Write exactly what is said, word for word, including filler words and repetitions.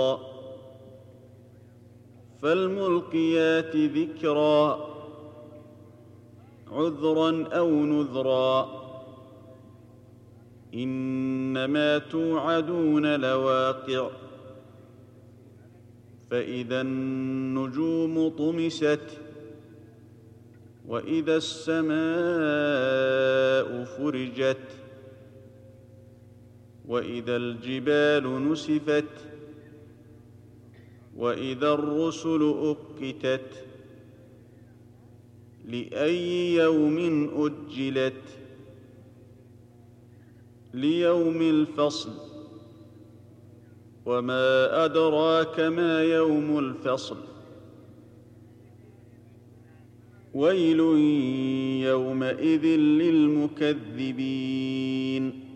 فالملقيات ذكرا عذرا أو نذرا إنما توعدون لواقع فإذا النجوم طمست وإذا السماء فرجت وإذا الجبال نسفت وإذا الرسل أقتت لأي يوم أجلت ليوم الفصل وما أدراك ما يوم الفصل ويل يومئذ للمكذبين